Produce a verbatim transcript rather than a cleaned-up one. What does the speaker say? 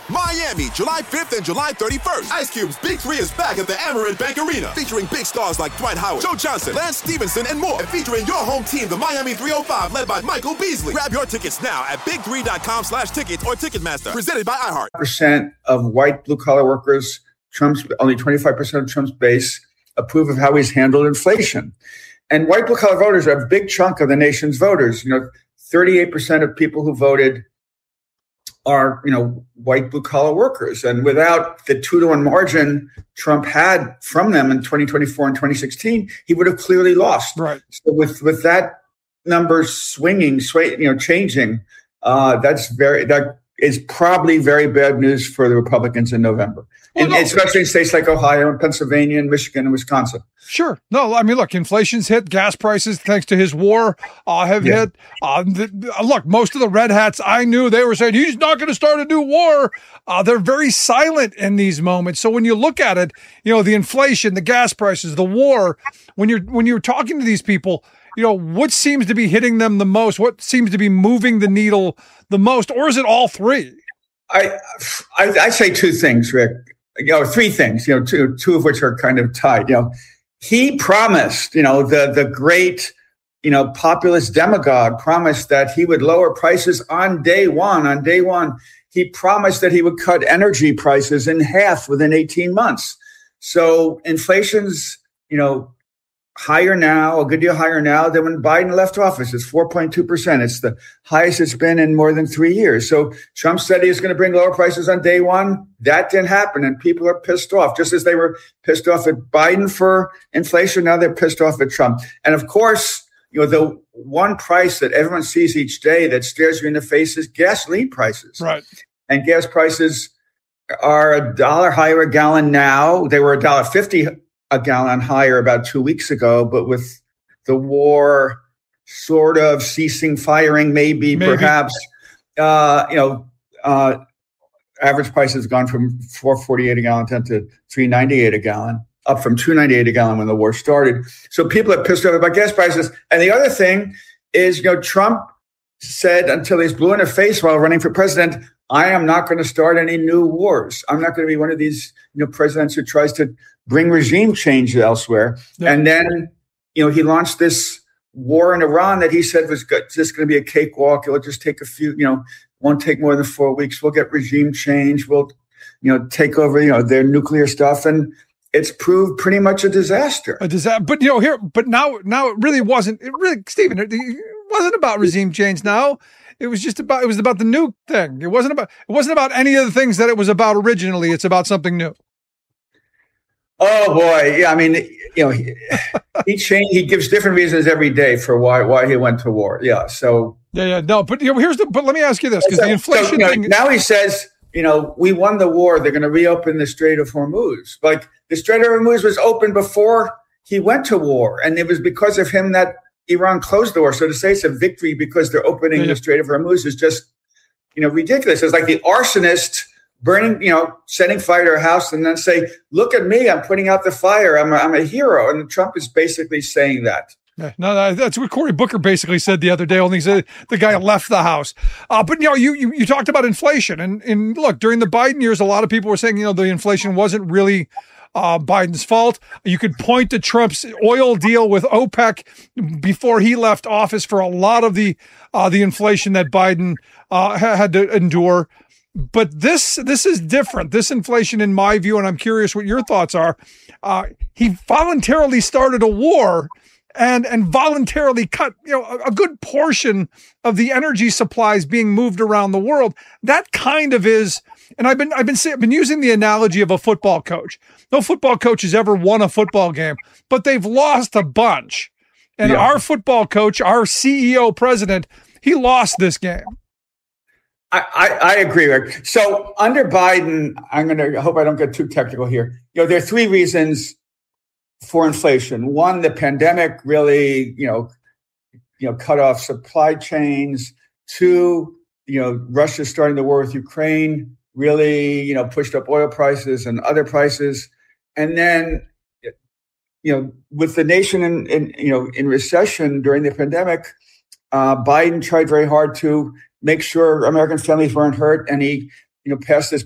Miami, July fifth and July thirty-first. Ice Cube's Big Three is back at the Amerant Bank Arena, featuring big stars like Dwight Howard, Joe Johnson, Lance Stevenson, and more. And featuring your home team, the Miami three oh five, led by Michael Beasley. Grab your tickets now at big three dot com slash tickets or Ticketmaster. Presented by iHeart. Percent of white blue-collar workers, Trump's only twenty-five percent of Trump's base, approve of how he's handled inflation. And white blue-collar voters are a big chunk of the nation's voters. You know, thirty-eight percent of people who voted are, you know, white blue-collar workers. And without the two-to-one margin Trump had from them in twenty twenty-four and twenty sixteen, he would have clearly lost. Right. So with, with that number swinging, sway, you know, changing, uh, that's very that is probably very bad news for the Republicans in November, well, and, no. especially in states like Ohio and Pennsylvania and Michigan and Wisconsin. Sure. No, I mean, look, inflation's hit. Gas prices, thanks to his war, uh, have yeah. hit. Uh, the, uh, look, most of the red hats I knew, they were saying, he's not going to start a new war. Uh, they're very silent in these moments. So when you look at it, you know, the inflation, the gas prices, the war, when you're when you're talking to these people, you know, what seems to be hitting them the most? What seems to be moving the needle the most? Or is it all three? I I, I say two things, Rick. You know, three things, you know, two, two of which are kind of tied. You know, he promised, you know, the, the great, you know, populist demagogue promised that he would lower prices on day one. On day one, he promised that he would cut energy prices in half within eighteen months. So inflation's, you know, higher now, a good deal higher now than when Biden left office. It's four point two percent. It's the highest it's been in more than three years. So Trump said he was going to bring lower prices on day one. That didn't happen. And people are pissed off, just as they were pissed off at Biden for inflation. Now they're pissed off at Trump. And of course, you know, the one price that everyone sees each day that stares you in the face is gasoline prices. Right. And gas prices are a dollar higher a gallon now. They were a dollar fifty a gallon higher about two weeks ago, but with the war sort of ceasing firing, maybe, maybe. perhaps, uh, you know, uh, average price has gone from four forty-eight a gallon to three ninety-eight a gallon, up from two ninety-eight a gallon when the war started. So people are pissed off about gas prices. And the other thing is, you know, Trump said until he's blue in the face while running for president, I am not going to start any new wars. I'm not going to be one of these, you know, presidents who tries to bring regime change elsewhere. Yeah. And then, you know, he launched this war in Iran that he said was just going to be a cakewalk. It'll just take a few, you know, won't take more than four weeks. We'll get regime change. We'll, you know, take over, you know, their nuclear stuff. And it's proved pretty much a disaster. A disaster. But, you know, here, but now, now it really wasn't, it really, Stephen, it wasn't about regime change now. It was just about, it was about the nuke thing. It wasn't about, it wasn't about any of the things that it was about originally. It's about something new. Oh boy. Yeah. I mean, you know, he, he changed, he gives different reasons every day for why, why he went to war. Yeah. So. Yeah. Yeah. No, but you know, here's the, but let me ask you this, because so, the inflation so, you know, thing. Now he says, you know, we won the war. They're going to reopen the Strait of Hormuz. Like the Strait of Hormuz was open before he went to war. And it was because of him that Iran closed the war. So to say it's a victory because they're opening yeah. the Strait of Hormuz is just, you know, ridiculous. It's like the arsonist burning, you know, setting fire to a house and then say, look at me, I'm putting out the fire. I'm a, I'm a hero. And Trump is basically saying that. Yeah, no, that's what Cory Booker basically said the other day, only he said the guy left the house. Uh, but, you know, you, you, you talked about inflation. And, and look, during the Biden years, a lot of people were saying, you know, the inflation wasn't really uh, Biden's fault. You could point to Trump's oil deal with OPEC before he left office for a lot of the uh, the inflation that Biden uh, had to endure. But this this is different. This inflation, in my view, and I'm curious what your thoughts are, uh, he voluntarily started a war and and voluntarily cut, you know, a, a good portion of the energy supplies being moved around the world. That kind of is, and I've been I've been I've been using the analogy of a football coach. No football coach has ever won a football game, but they've lost a bunch. And yeah. our football coach, our C E O president, he lost this game. I, I, I agree, Rick. So under Biden, I'm going to hope I don't get too technical here. You know, there are three reasons for inflation. One, the pandemic really, you know, you know, cut off supply chains. Two, you know, Russia starting the war with Ukraine really, you know, pushed up oil prices and other prices. And then, you know, with the nation in, in you know, in recession during the pandemic, uh, Biden tried very hard to make sure American families weren't hurt. And he, you know, passed this